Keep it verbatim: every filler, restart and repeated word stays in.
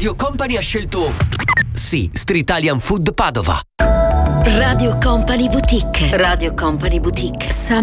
Radio Company ha scelto... Sì, Streetalian Food Padova. Radio Company Boutique. Radio Company Boutique.